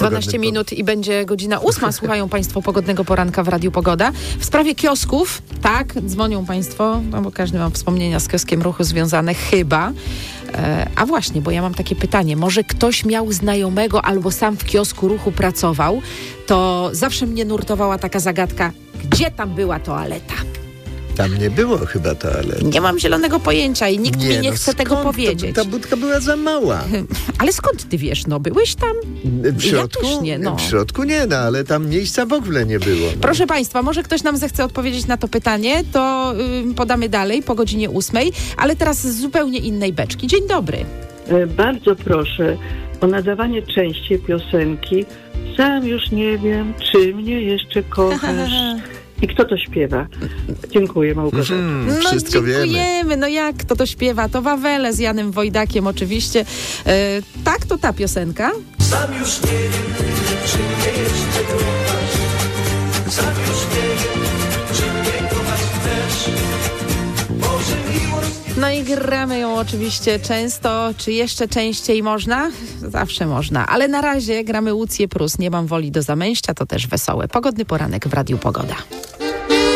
12 minut i będzie godzina 8. Słuchają Państwo Pogodnego Poranka w Radiu Pogoda. W sprawie kiosków, tak, dzwonią Państwo, no bo każdy ma wspomnienia z kioskiem ruchu związane, chyba. A właśnie, bo ja mam takie pytanie. Może ktoś miał znajomego albo sam w kiosku ruchu pracował, to zawsze mnie nurtowała taka zagadka, gdzie tam była toaleta? Tam nie było chyba toalety. Nie mam zielonego pojęcia i nikt mi nie chce tego powiedzieć. Ta budka była za mała. Ale skąd ty wiesz? No byłeś tam? W środku? Ja też nie, no. W środku nie, no ale tam miejsca w ogóle nie było. No. Proszę Państwa, może ktoś nam zechce odpowiedzieć na to pytanie, to podamy dalej po godzinie 8, ale teraz z zupełnie innej beczki. Dzień dobry. Bardzo proszę o nadawanie częściej piosenki Sam już nie wiem, czy mnie jeszcze kochasz. I kto to śpiewa? Dziękuję, Małgorzata. Wszystko dziękujemy. wiemy. No jak kto to śpiewa? To Wawele z Janem Wojdakiem oczywiście. Tak, to ta piosenka. Sam już nie wiem, czy mnie jeszcze kochasz. Sam już nie wiem, czy mnie kochać chcesz. Może miłość... No i gramy ją oczywiście często. Czy jeszcze częściej można? Zawsze można. Ale na razie gramy Łucję Prus. Nie mam woli do zamęścia. To też wesołe. Pogodny poranek w Radiu Pogoda.